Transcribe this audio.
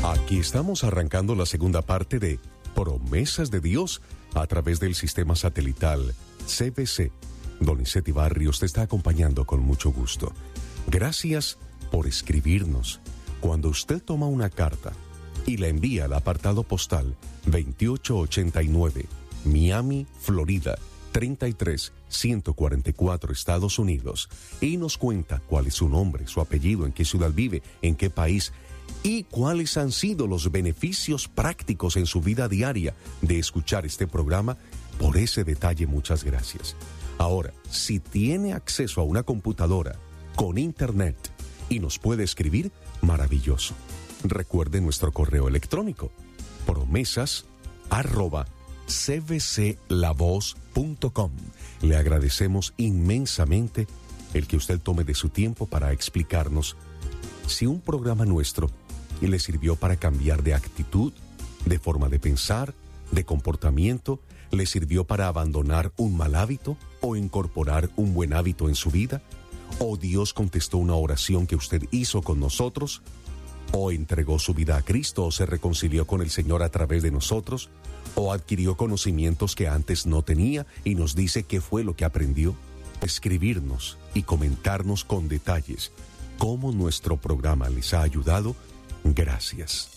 Aquí estamos arrancando la segunda parte de Promesas de Dios a través del sistema satelital CBC. Donizetti Barrios te está acompañando con mucho gusto. Gracias por escribirnos. Cuando usted toma una carta y la envía al apartado postal 2889, Miami, Florida, 33144, Estados Unidos, y nos cuenta cuál es su nombre, su apellido, en qué ciudad vive, en qué país, y cuáles han sido los beneficios prácticos en su vida diaria de escuchar este programa, por ese detalle muchas gracias. Ahora, si tiene acceso a una computadora con internet y nos puede escribir, maravilloso. Recuerde nuestro correo electrónico, promesas@cbclavoz.com. Le agradecemos inmensamente el que usted tome de su tiempo para explicarnos si un programa nuestro le sirvió para cambiar de actitud, de forma de pensar, de comportamiento, le sirvió para abandonar un mal hábito o incorporar un buen hábito en su vida, o Dios contestó una oración que usted hizo con nosotros, o entregó su vida a Cristo, o se reconcilió con el Señor a través de nosotros, o adquirió conocimientos que antes no tenía y nos dice qué fue lo que aprendió. Escribirnos y comentarnos con detalles cómo nuestro programa les ha ayudado. Gracias.